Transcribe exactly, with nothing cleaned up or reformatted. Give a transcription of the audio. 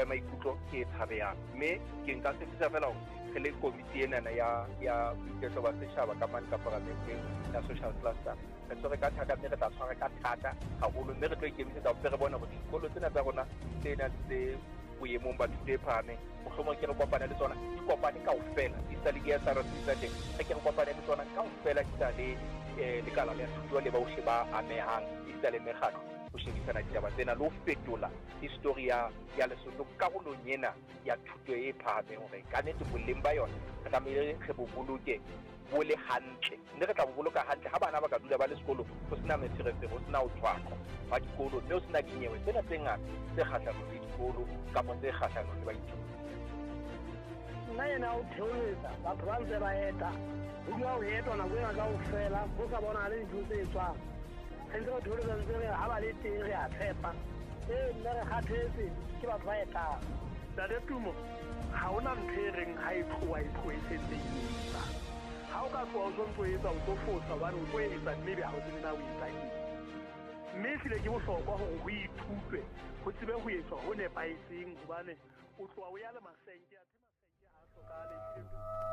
ya maikutlo ke e thabeyang, mme ke nka sebedisa fela hore re le komiti enana ya ya boiketlo ba setjhaba ka mane ka parlamenteng ya social cluster re tshware ka thata, mme re tla tshwara ka thata haholo, mme re tlo ikemisetsa ho re bona hore dikolo tsena tsa rona tsena tse boemong ba thuto e phahameng mohlomong ke re kopana le tsona di kopane kaofela di sa le di ya sa ratisa teng re ke re kopane le tsona kaofela di sa le lekala la thuto le baohle ba amehang di sa le mekgatlo ho shebisana ditaba tsena le ho fetola history ya ya Lesotho karolong ena ya thuto e phahameng hore ka nnete boleng ba yona re tlamehile re bo boloke bo le hantle, mme re tla bo boloka hantle ha bana ba ka dula ba le sekolo ho sena meferefere, ho sena ho tshwakwa ba dikolo, mme ho sena dinyewe tsena tse ngata tse kgahlanong le dikolo kapa tse kgahlanong le baithuti. Nna yena o theoletsa batho ba ntse ba eta ho dula ho etwa nako ena kaofela ho sa bona le dintho tse etswang re ntse re theoletsa ntse re ha ba le teng re a tshepa ee nne re kgathetse ke batho ba etang Ntate Tumo ha ona ntho e reng ha e tloha e tlohetsetse etsa ha o ka tloha o sontso etsa o tlo fosa hobane o tlo etsa maybe ha o tsebe na o etsa eng, mme ehlile ke bohlokwa hore ho ithutwe ho tsebe ho etswa ho nepahetseng hobane o tloha o ya le masenke a the masenke ha a hlokahale.